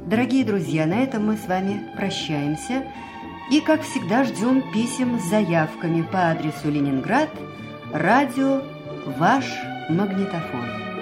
Дорогие друзья, на этом мы с вами прощаемся и, как всегда, ждем писем с заявками по адресу Ленинград, радио «Ваш магнитофон».